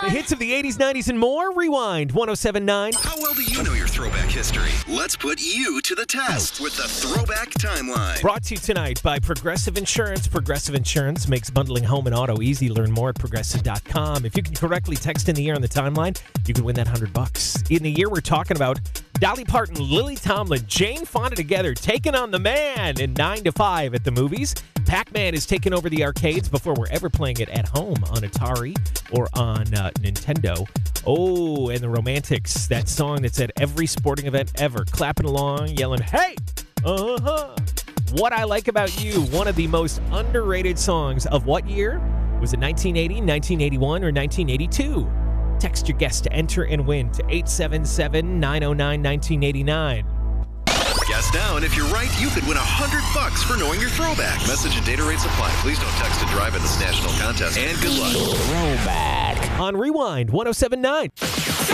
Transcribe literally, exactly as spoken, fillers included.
The hits of the eighties, nineties, and more. Rewind one oh seven point nine. How well do you know your throwback history? Let's put you to the test with the Throwback Timeline. Brought to you tonight by Progressive Insurance. Progressive Insurance makes bundling home and auto easy. Learn more at progressive dot com. If you can correctly text in the year on the timeline, you can win that one hundred bucks. In the year we're talking about, Dolly Parton, Lily Tomlin, Jane Fonda together, taking on the man in nine to five at the movies. Pac-Man is taking over the arcades before we're ever playing it at home on Atari or on uh, Nintendo. Oh, and the Romantics, that song that's at every sporting event ever, clapping along, yelling, hey, uh-huh. What I Like About You, one of the most underrated songs of what year? Was it nineteen eighty, nineteen eighty-one, or nineteen eighty-two? Text your guess to enter and win to eight seven seven, nine oh nine, one nine eight nine. Guess now, and if you're right, you could win one hundred bucks for knowing your throwback. Message and data rates apply. Please don't text and drive in this national contest. And good luck. Throwback on Rewind one oh seven point nine.